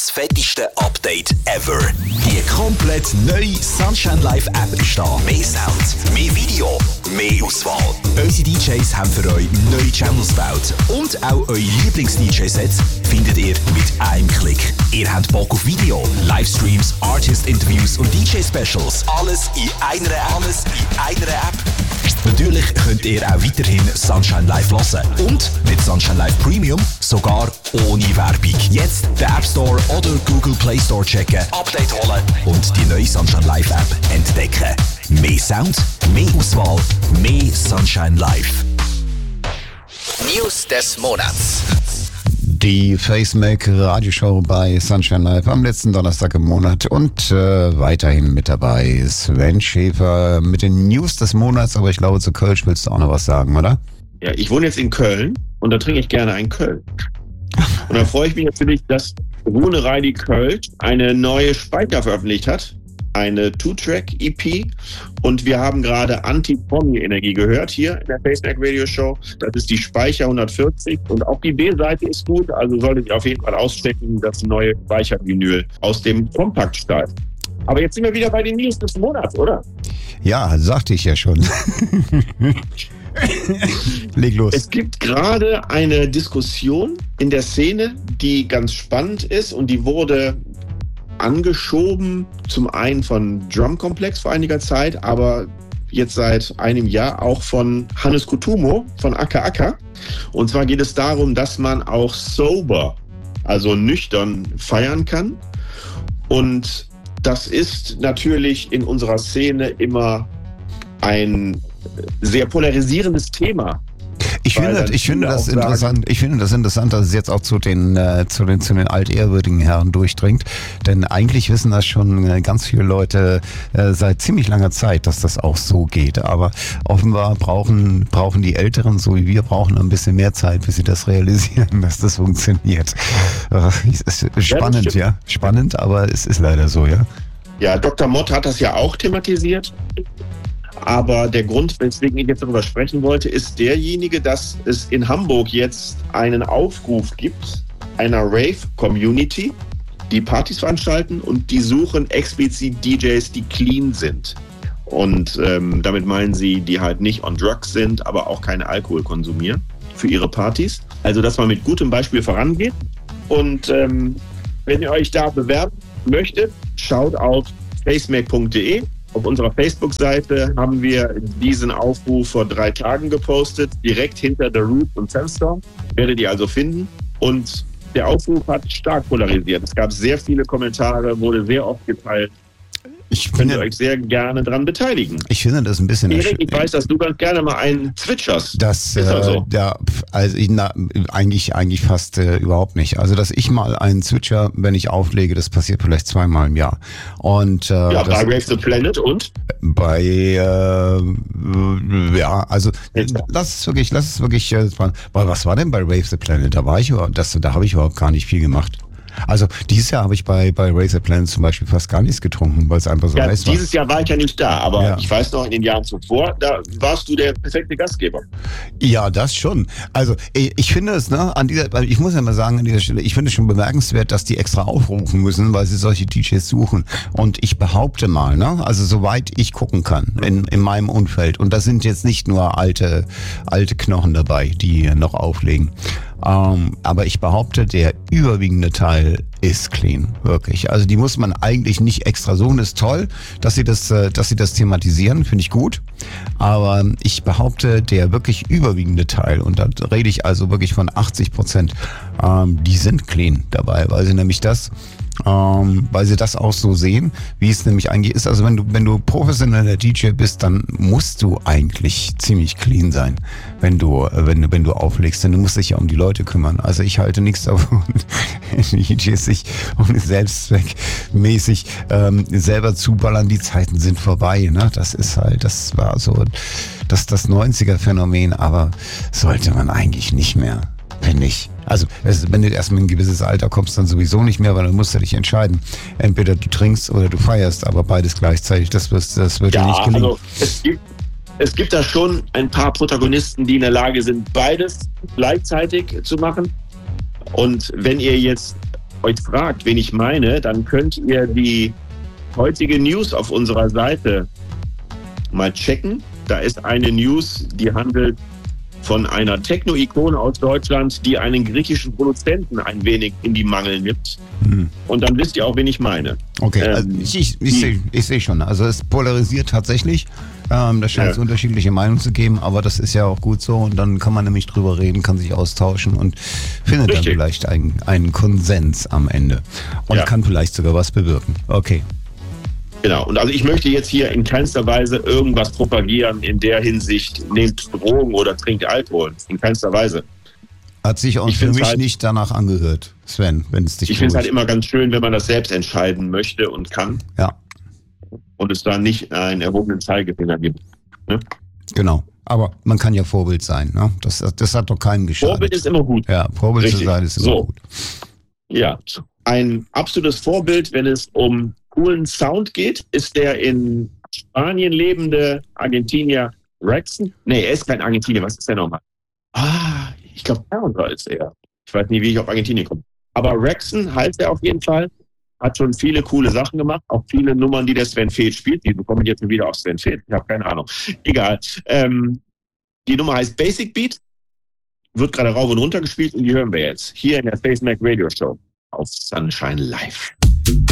das fetteste Update ever. Die komplett neue Sunshine Live App ist da. Mehr Sound, mehr Video, mehr Auswahl. Unsere DJs haben für euch neue Channels gebaut. Und auch eure Lieblings-DJ-Sets findet ihr mit einem Klick. Ihr habt Bock auf Video, Livestreams, Artist-Interviews und DJ-Specials. Alles in einer App. Natürlich könnt ihr auch weiterhin Sunshine Live hören. Und mit Sunshine Live Premium sogar ohne Werbung. Jetzt den App Store oder Google Play Store checken, Update holen und die neue Sunshine Live App entdecken. Mehr Sound, mehr Auswahl, mehr Sunshine Live. News des Monats. Die Facemaker Radioshow bei Sunshine Live am letzten Donnerstag im Monat und weiterhin mit dabei Sven Schäfer mit den News des Monats, aber ich glaube, zu Kölsch willst du auch noch was sagen, oder? Ja, ich wohne jetzt in Köln und da trinke ich gerne einen Köln. Und da freue ich mich natürlich, dass Rune Reidi Kölsch eine neue Speicher veröffentlicht hat. Eine Two-Track-EP und wir haben gerade Anti-Promi-Energie gehört hier in der Facemaker Radio Show. Das ist die Speicher 140 und auch die B-Seite ist gut, also solltet ihr auf jeden Fall auschecken, das neue Speicher-Vinyl aus dem Kompaktstahl. Aber jetzt sind wir wieder bei den News des Monats, oder? Ja, sagte ich ja schon. Leg los. Es gibt gerade eine Diskussion in der Szene, die ganz spannend ist und die wurde angeschoben, zum einen von Drumkomplex vor einiger Zeit, aber jetzt seit einem Jahr auch von Hannes Kutumo von Aka Aka. Und zwar geht es darum, dass man auch sober, also nüchtern feiern kann. Und das ist natürlich in unserer Szene immer ein sehr polarisierendes Thema. Ich finde das interessant, dass es jetzt auch zu den altehrwürdigen Herren durchdringt. Denn eigentlich wissen das schon ganz viele Leute seit ziemlich langer Zeit, dass das auch so geht. Aber offenbar brauchen die Älteren, so wie wir, brauchen ein bisschen mehr Zeit, bis sie das realisieren, dass das funktioniert. Es ist spannend, ja. Spannend, aber es ist leider so, ja. Ja, Dr. Mott hat das ja auch thematisiert. Aber der Grund, weswegen ich jetzt darüber sprechen wollte, ist derjenige, dass es in Hamburg jetzt einen Aufruf gibt, einer Rave-Community, die Partys veranstalten und die suchen explizit DJs, die clean sind. Und damit meinen sie, die halt nicht on drugs sind, aber auch keinen Alkohol konsumieren für ihre Partys. Also, dass man mit gutem Beispiel vorangeht. Und wenn ihr euch da bewerben möchtet, schaut auf facemaker.de. Auf unserer Facebook-Seite haben wir diesen Aufruf vor 3 Tagen gepostet, direkt hinter The Root und Sandstorm. Werdet ihr also finden. Und der Aufruf hat stark polarisiert. Es gab sehr viele Kommentare, wurde sehr oft geteilt. Könnt ihr euch sehr gerne daran beteiligen. Ich finde das ein bisschen... Erik, ich weiß, dass du ganz gerne mal einen zwitscherst. Das, ist das so? Ja, also eigentlich fast überhaupt nicht. Also, dass ich mal einen zwitscher, wenn ich auflege, das passiert vielleicht 2-mal im Jahr. Und, ja, bei Rave the Planet und? Bei, ja, also, lass es wirklich, weil was war denn bei Rave the Planet? Da habe ich überhaupt gar nicht viel gemacht. Also dieses Jahr habe ich bei Rave the Planet zum Beispiel fast gar nichts getrunken, weil es einfach so heiß war. Dieses Jahr war ich ja nicht da, aber ich weiß noch, in den Jahren zuvor, da warst du der perfekte Gastgeber. Ja, das schon. Also ich finde es, ich muss ja mal sagen an dieser Stelle, ich finde es schon bemerkenswert, dass die extra aufrufen müssen, weil sie solche DJs suchen. Und ich behaupte mal, also soweit ich gucken kann in meinem Umfeld, und da sind jetzt nicht nur alte Knochen dabei, die noch auflegen. Aber ich behaupte, der überwiegende Teil ist clean, wirklich. Also die muss man eigentlich nicht extra suchen. Das ist toll, dass sie das thematisieren, finde ich gut. Aber ich behaupte, der wirklich überwiegende Teil, und da rede ich also wirklich von 80%, die sind clean dabei, weil sie nämlich das auch so sehen, wie es nämlich eigentlich ist. Also wenn du professioneller DJ bist, dann musst du eigentlich ziemlich clean sein, wenn du auflegst, denn du musst dich ja um die Leute kümmern. Also ich halte nichts davon, DJs sich um Selbstzweck mäßig selber zuballern. Die Zeiten sind vorbei, ne? Das war so das 90er-Phänomen, aber sollte man eigentlich nicht mehr. Finde ich. Also, wenn du erstmal in ein gewisses Alter kommst, dann sowieso nicht mehr, weil dann musst du dich entscheiden. Entweder du trinkst oder du feierst, aber beides gleichzeitig, das wird dir nicht gelingen. Also es gibt da schon ein paar Protagonisten, die in der Lage sind, beides gleichzeitig zu machen. Und wenn ihr jetzt euch fragt, wen ich meine, dann könnt ihr die heutige News auf unserer Seite mal checken. Da ist eine News, die handelt von einer Techno-Ikone aus Deutschland, die einen griechischen Produzenten ein wenig in die Mangel nimmt. Und dann wisst ihr auch, wen ich meine. Okay, also ich sehe schon. Also es polarisiert tatsächlich. Da scheint es unterschiedliche Meinungen zu geben, aber das ist ja auch gut so. Und dann kann man nämlich drüber reden, kann sich austauschen und findet dann vielleicht einen Konsens am Ende. Und kann vielleicht sogar was bewirken. Okay. Genau, und also ich möchte jetzt hier in keinster Weise irgendwas propagieren in der Hinsicht, nehmt Drogen oder trinkt Alkohol. In keinster Weise. Hat sich auch für mich nicht danach angehört, Sven, wenn es dich Ich finde es halt immer ganz schön, wenn man das selbst entscheiden möchte und kann. Ja. Und es da nicht einen erhobenen Zeigefinger gibt. Ne? Genau. Aber man kann ja Vorbild sein. Ne? Das hat doch keinem geschadet. Vorbild ist immer gut. Ja, Vorbild Richtig. Zu sein ist immer gut. Ja, ein absolutes Vorbild, wenn es um coolen Sound geht, ist der in Spanien lebende Argentinier Rexon. Nee, er ist kein Argentinier. Was ist der nochmal? Ich glaube, Canada ist er. Ich weiß nicht, wie ich auf Argentinien komme. Aber Rexon heißt er auf jeden Fall. Hat schon viele coole Sachen gemacht. Auch viele Nummern, die der Sven Feth spielt. Die bekomme ich jetzt wieder auf Sven Feth. Ich habe keine Ahnung. Egal. Die Nummer heißt Basic Beat. Wird gerade rauf und runter gespielt und die hören wir jetzt. Hier in der Space Mac Radio Show auf Sunshine Live.